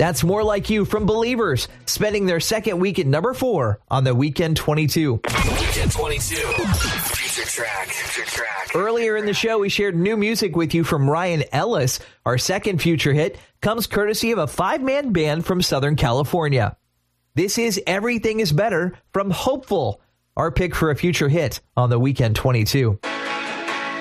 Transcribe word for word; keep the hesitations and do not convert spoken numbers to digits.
That's More Like You from Believers, spending their second week at number four on the Weekend twenty-two. Weekend twenty-two. Future track. Future track. Earlier in the show, we shared new music with you from Ryan Ellis. Our second future hit comes courtesy of a five-man band from Southern California. This is Everything Is Better from Hopeful, our pick for a future hit on the Weekend twenty-two.